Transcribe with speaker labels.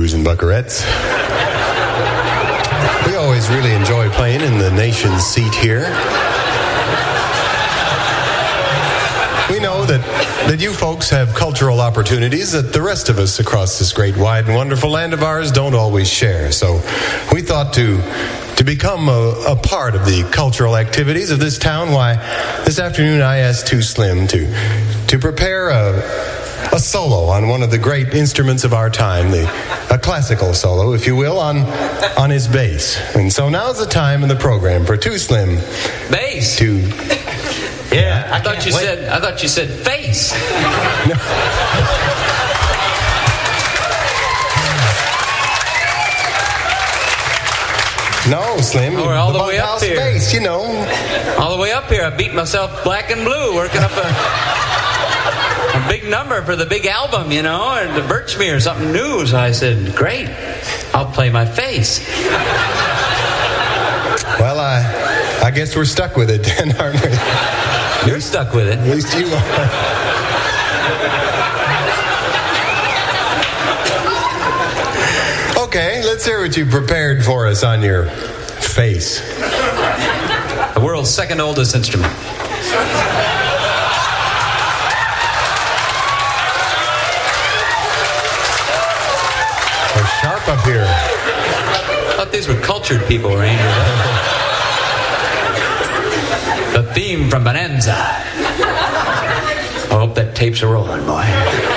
Speaker 1: buckaroos and buckarettes. We always really enjoy playing in the nation's seat here. We know that you folks have cultural opportunities that the rest of us across this great, wide, and wonderful land of ours don't always share. So we thought to become a part of the cultural activities of this town, why, this afternoon I asked Too Slim to prepare a solo on one of the great instruments of our time, a classical solo, if you will, on his bass. And so now's the time in the program for Too Slim
Speaker 2: bass
Speaker 1: to...
Speaker 2: Yeah, I thought you said face.
Speaker 1: No, Slim.
Speaker 2: We're all the way up here.
Speaker 1: Bass, you know.
Speaker 2: All the way up here. I beat myself black and blue working up a big number for the big album, you know, or the Birchmere, something new. So I said, great, I'll play my face.
Speaker 1: Well, I guess we're stuck with it then, aren't we?
Speaker 2: You're stuck with it.
Speaker 1: At least you are. Okay, let's hear what you prepared for us on your face.
Speaker 2: The world's second oldest instrument.
Speaker 1: We're sharp up here.
Speaker 2: I thought these were cultured people, Ranger. The theme from Bonanza. I hope that tape's a rolling, boy.